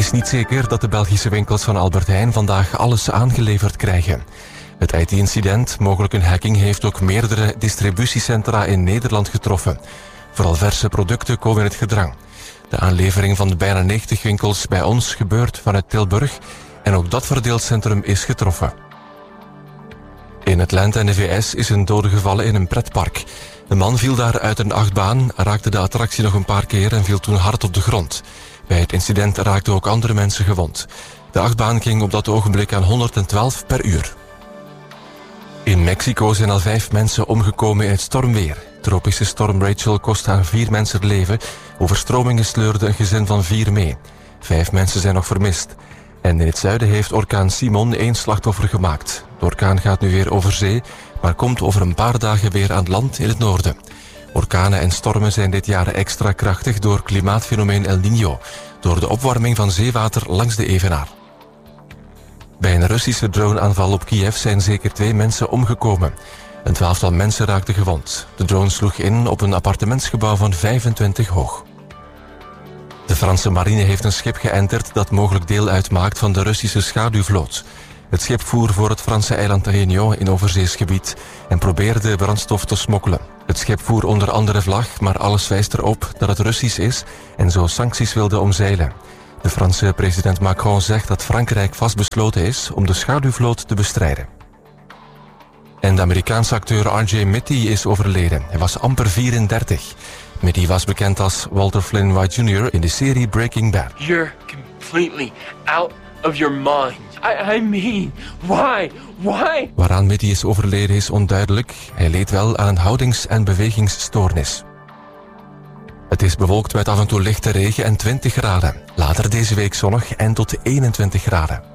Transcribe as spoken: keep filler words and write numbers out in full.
is niet zeker dat de Belgische winkels van Albert Heijn vandaag alles aangeleverd krijgen. Het I T-incident, mogelijk een hacking, heeft ook meerdere distributiecentra in Nederland getroffen. Vooral verse producten komen in het gedrang. De aanlevering van de bijna negentig winkels bij ons gebeurt vanuit Tilburg en ook dat verdeelcentrum is getroffen. In Atlanta en de V S is een dode gevallen in een pretpark. Een man viel daar uit een achtbaan, raakte de attractie nog een paar keer en viel toen hard op de grond. Bij het incident raakten ook andere mensen gewond. De achtbaan ging op dat ogenblik aan honderdtwaalf per uur. In Mexico zijn al vijf mensen omgekomen in het stormweer. Tropische storm Rachel kostte aan vier mensen het leven. Overstromingen sleurde een gezin van vier mee. Vijf mensen zijn nog vermist. En in het zuiden heeft orkaan Simon één slachtoffer gemaakt. De orkaan gaat nu weer over zee, maar komt over een paar dagen weer aan land in het noorden. Orkanen en stormen zijn dit jaar extra krachtig door klimaatfenomeen El Niño, door de opwarming van zeewater langs de evenaar. Bij een Russische droneaanval op Kiev zijn zeker twee mensen omgekomen. Een twaalftal mensen raakten gewond. De drone sloeg in op een appartementsgebouw van vijfentwintig hoog. De Franse marine heeft een schip geënterd dat mogelijk deel uitmaakt van de Russische schaduwvloot. Het schip voer voor het Franse eiland Réunion in overzeesgebied en probeerde brandstof te smokkelen. Het schip voer onder andere vlag, maar alles wijst erop dat het Russisch is en zo sancties wilde omzeilen. De Franse president Macron zegt dat Frankrijk vastbesloten is om de schaduwvloot te bestrijden. En de Amerikaanse acteur R J Mitte is overleden. Hij was amper vierendertig. Mitte was bekend als Walter Flynn White junior in de serie Breaking Bad. You're completely out of your mind. I, I mean, why? Why? Waaraan Mitte is overleden is onduidelijk. Hij leed wel aan een houdings- en bewegingsstoornis. Het is bewolkt met af en toe lichte regen en twintig graden. Later deze week zonnig en tot eenentwintig graden.